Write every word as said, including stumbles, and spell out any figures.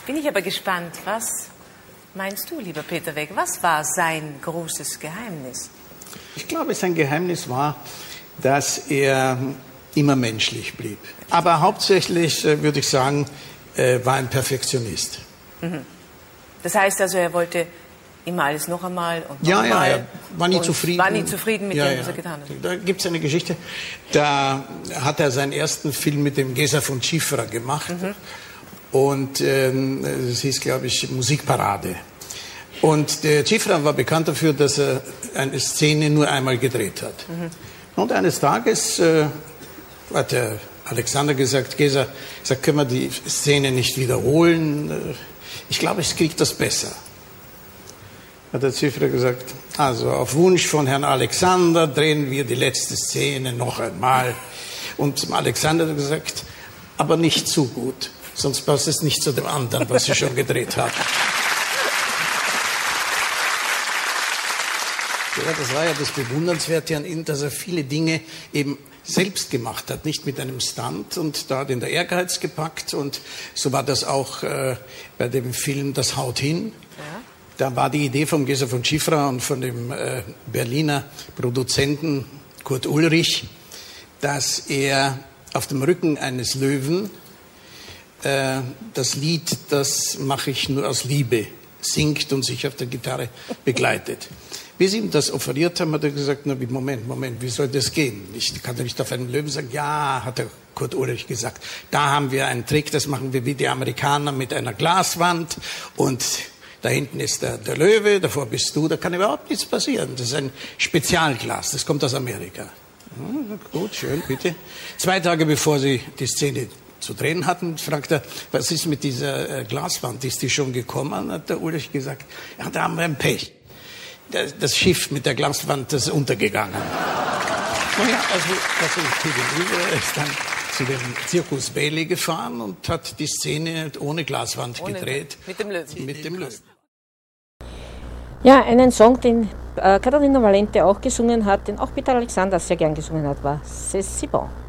bin ich aber gespannt. Was meinst du, lieber Peter Weg? Was war sein großes Geheimnis? Ich glaube, sein Geheimnis war, dass er immer menschlich blieb. Aber hauptsächlich, äh, würde ich sagen, äh, war ein Perfektionist. Mhm. Das heißt also, er wollte immer alles noch einmal und noch ja, einmal. Ja, er war nie zufrieden. War nie zufrieden mit ja, dem, ja. was er getan hat. Da gibt es eine Geschichte, da hat er seinen ersten Film mit dem Gesa von Cifra gemacht. Mhm. Und ähm, es hieß, glaube ich, Musikparade. Und der Cifra war bekannt dafür, dass er eine Szene nur einmal gedreht hat. Mhm. Und eines Tages äh, hat der Alexander gesagt, Gesa, sagt, können wir die Szene nicht wiederholen? Ich glaube, ich kriege das besser. Hat der Cifra gesagt, also auf Wunsch von Herrn Alexander drehen wir die letzte Szene noch einmal. Und zum Alexander hat er gesagt, aber nicht zu gut, sonst passt es nicht zu dem anderen, was Sie schon gedreht haben. Ja, das war ja das Bewundernswerte an ihm, dass er viele Dinge eben selbst gemacht hat, nicht mit einem Stunt, und da hat ihn der Ehrgeiz gepackt, und so war das auch äh, bei dem Film Das Haut hin. Ja. Da war die Idee vom Gesa von Cifra und von dem äh, Berliner Produzenten Kurt Ulrich, dass er auf dem Rücken eines Löwen äh, das Lied "Das mache ich nur aus Liebe" singt und sich auf der Gitarre begleitet. Wie sie ihm das offeriert haben, hat er gesagt, na, Moment, Moment, wie soll das gehen? Ich kann doch nicht auf einen Löwen sagen. Ja, hat der Kurt Ulrich gesagt, da haben wir einen Trick, das machen wir wie die Amerikaner mit einer Glaswand, und da hinten ist der, der Löwe, davor bist du, da kann überhaupt nichts passieren. Das ist ein Spezialglas, das kommt aus Amerika. Ja, gut, schön, bitte. Zwei Tage bevor sie die Szene zu drehen hatten, fragt er, was ist mit dieser äh, Glaswand, ist die schon gekommen? Hat der Ulrich gesagt, ja, da haben wir ein Pech. Das Schiff mit der Glaswand, das ist untergegangen. Naja, also, also Peter ist dann zu dem Zirkus Bailey gefahren und hat die Szene ohne Glaswand ohne, gedreht. Mit dem Löwen. Mit dem Löwen. Ja, einen Song, den äh, Katharina Valente auch gesungen hat, den auch Peter Alexander sehr gern gesungen hat, war C'est si bon.